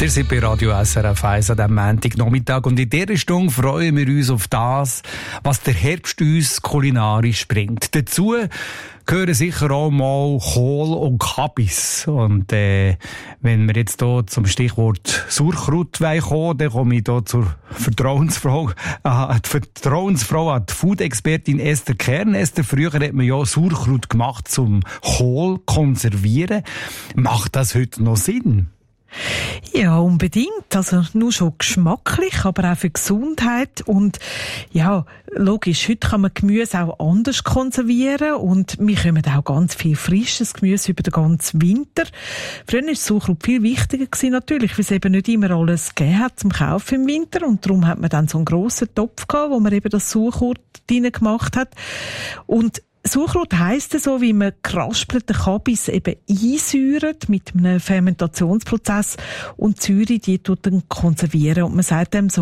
Ihr seid bei Radio SRF 1 an diesem Montagnachmittag und in dieser Stunde freuen wir uns auf das, was der Herbst uns kulinarisch bringt. Dazu gehören sicher auch mal Kohl und Kabis. Und wenn wir jetzt hier zum Stichwort Sauerkraut kommen, dann komme ich hier zur Vertrauensfrau, die Food-Expertin Esther Kern. Esther, früher hat man ja Sauerkraut gemacht zum Kohl konservieren. Macht das heute noch Sinn? Ja, unbedingt. Also nur schon geschmacklich, aber auch für Gesundheit. Und ja, logisch, heute kann man Gemüse auch anders konservieren und wir kommen auch ganz viel frisches Gemüse über den ganzen Winter. Früher war Sauerkraut viel wichtiger gewesen, natürlich, weil es eben nicht immer alles gegeben hat zum Kaufen im Winter und darum hat man dann so einen grossen Topf gehabt, wo man eben das Sauerkraut drin gemacht hat. Und Sauerkraut heisst so, wie man geraspelten Kabis eben einsäuert mit einem Fermentationsprozess und die Säure, die tut dann konservieren. Und man sagt dem so